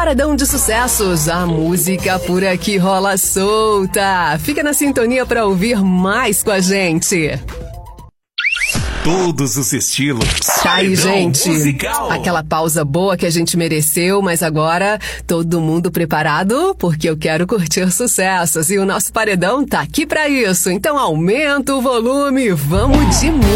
Paredão de Sucessos, a música por aqui rola solta. Fica na sintonia para ouvir mais com a gente. Todos os estilos. Tá aí, gente. Musical. Aquela pausa boa que a gente mereceu, mas agora todo mundo preparado? Porque eu quero curtir sucessos e o nosso paredão tá aqui pra isso. Então aumenta o volume, vamos de música.